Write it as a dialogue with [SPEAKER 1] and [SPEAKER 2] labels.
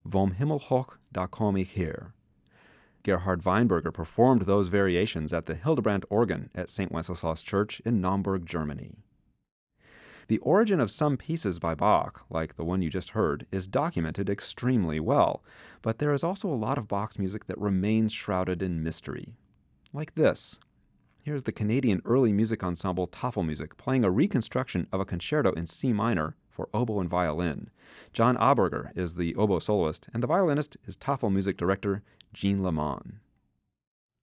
[SPEAKER 1] Vom Himmel hoch, da komm ich her. Gerhard Weinberger performed those variations at the Hildebrandt organ at St. Wenceslas Church in Naumburg, Germany. The origin of some pieces by Bach, like the one you just heard, is documented extremely well, but there is also a lot of Bach's music that remains shrouded in mystery. Like this. Here's the Canadian early music ensemble Tafelmusik playing a reconstruction of a concerto in C minor for oboe and violin. John Aberger is the oboe soloist, and the violinist is Tafelmusik director Jean Lamont.